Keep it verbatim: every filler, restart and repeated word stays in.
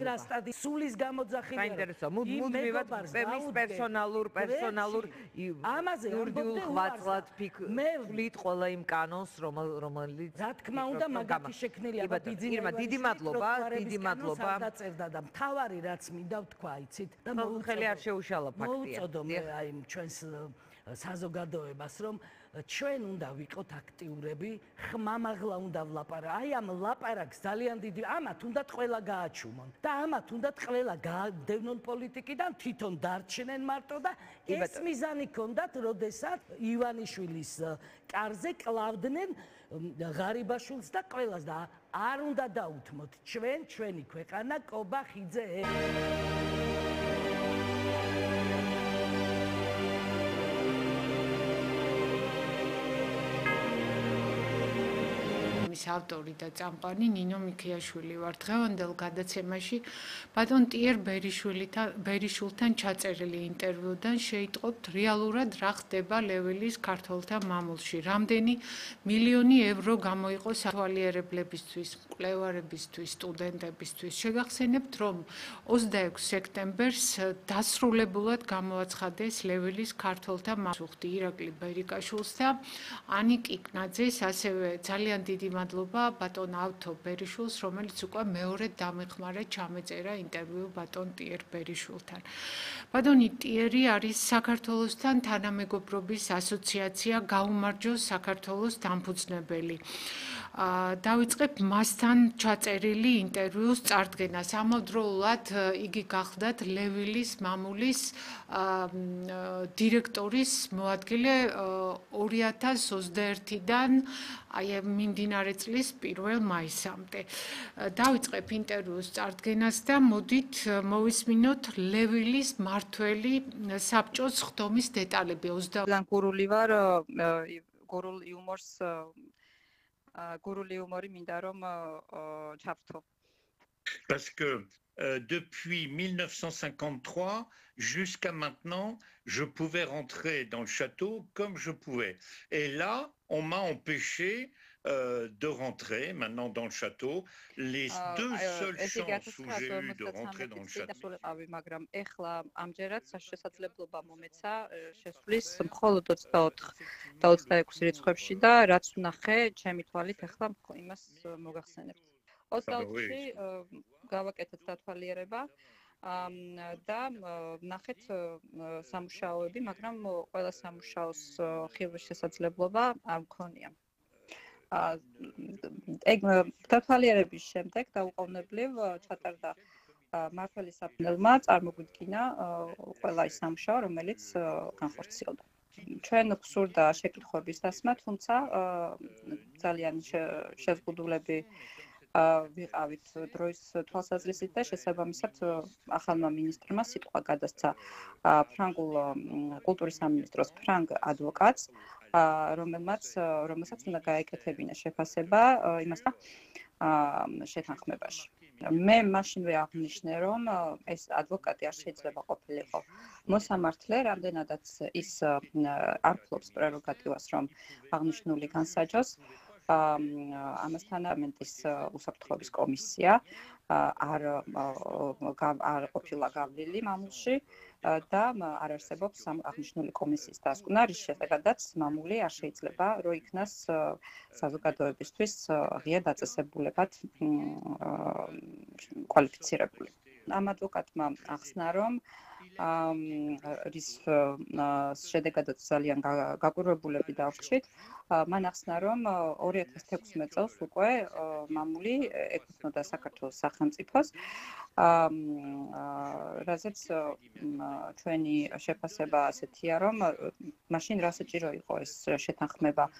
რა სტადია სულის გამოძახილია. საინტერესო. მუდმივად მის პერსონალურ პერსონალურ ამაზე იურიდიულ ხვაწლად ფიქრით ყველა იმ კანონს რომელიც რა თქმა უნდა მაგათი შექმნილია. ირმა დიდი მადლობა, დიდი მადლობა. დაწერდა და მთავარი რაც მინდა ვთქვა, იცით? და მოუწოდო არ შეუშალა ფაქტია. მოუწოდო მე აი ჩვენს საზოგადოებას რომ ჩვენ უნდა ვიყოთ აქტიურები, ხმამაღლა უნდა ვლაპარაკოთ. აი ამ ლაპარაკს ძალიან დიდი ამათ უნდათ ყველა გააჩუმონ და ამათ უნდათ ყველა გაადევნონ პოლიტიკიდან, თვითონ დარჩნენ მარტო და ეს მიზანი ქონდათ, როდესაც ივანიშვილის კარზე კლავდნენ ღარიბაშვილს და ყველას და არ უნდა დაუთმოთ ჩვენ ჩვენი ქვეყანა კობა ხიძე ავტორი და წამყვანი ნინო მიქიაშვილი ვარ. დღევანდელ გადაცემაში ბატონ ტიერ ბერიშვილთან ჩაწერილი ინტერვიუდან შეიტყობთ რეალურად რა ხდება ლევილის ქართველთა მამულში. რამდენი მილიონი ევრო გამოიყო სათვალიერებლებისთვის, მკვლევარებისთვის, სტუდენტებისთვის. შეგახსენებთ, რომ ოცდაექვსი სექტემბერს დასრულებულად გამოაცხადეს ლევილის ქართველთა მამულში ირაკლი ბერიკაშვილს და ანი კიკნაძეს, ასევე ძალიან დიდი მადლობა ბატონ ავთო ბერიშვილს, რომელიც უკვე მეორე დამეხმარად ჩამეწერა ინტერვიუ ბატონ ტიერ ბერიშვილთან. ბატონი ტიერი არის საქართველოსთან თანამეგობრობის ასოციაცია გაუმარჯოს საქართველოს დამფუძნებელი. დავიწყებ მასთან ჩაწერილი ინტერვიუს წარდგენას. ამავდროულად იგი გახლდათ ლევილის მამულის დირექტორის მოადგილე ორი ათას ოცდაერთიდან აი მიმდინარე წლის პირველ მაისამდე. დავიწყებ ინტერვიუს წარდგენას და მოდით მოვისმინოთ ლევილის მართველი საბჭოს ხდომის დეტალები. გურული ვარ, გურულ იუმორს გურული იუმორი მინდა რომ ჩავთო. Parce que euh, depuis mille neuf cent cinquante-trois jusqu'à maintenant, je pouvais rentrer dans le château comme je pouvais. Et là, on m'a empêché euh, de rentrer maintenant dans le château. Les deux seules chances où j'ai eu de rentrer dans le château. მაგრამ ეხლა ამჯერად შესაძლებლობა მომეცა შესვლის მხოლოდ ოცდაოთხ და ოცდაექვსი რიცხვებში და რაც ვნახე, ჩემი თვალით ეხლა იმას მოგახსენებთ. ოცდაოთხში გავაკეთეთ დათვალიერება და ნახეთ სამუშაოები, მაგრამ ყველა სამუშაოს ხილვის შესაძლებლობა არ მქონია. ეგ დათვალიერების შემდეგ დაუყოვნებლივ ჩატარდა მართლის საფინელმა წარმოგვიდგინა ყველა ის სამუშაო, რომელიც განხორციელდა. ჩვენ გვსურდა შეკითხვების დასმა, თუმცა ძალიან შეზღუდულები ვიყავით დროის თვალსაზრისით და შესაბამისად ახალმა მინისტრმა სიტყვა გადასცა ფრანგულ კულტურის სამინისტროს ფრანგ ადვოკატს, რომელმაც რომელსაც უნდა გაეკეთებინა შეფასება იმასთან შეთანხმებაში. მე მაშინვე აღნიშნე, რომ ეს ადვოკატი არ შეიძლება ყოფილიყო მოსამართლე, რამდენადაც ის არ ფლობს პრეროგატივას, რომ აღნიშნული განსაჯოს. ამასთან პარლამენტის უსაფრთხოების კომისია არ არ ყოფილა გავლილი მამულში და არ არსებობს აღნიშნული კომისიის დასკვნა, რის შედეგადაც მამული არ შეიძლება რო იქნას საზოგადოებისთვის ღია დაწესებულებად კვალიფიცირებული. ამ ადვოკატმა ახსნა, რომ რის შედეგადაც ძალიან გაკვირვებულები დავრჩით, მან ახსნა, რომ ორი ათას თექვსმეტ წელს უკვე მამული ეკუთვნოდა საქართველოს სახელმწიფოს, რაზეც ჩვენი შეფასება ასეთია, რომ მაშინ რა საჭირო იყო ეს შეთანხმება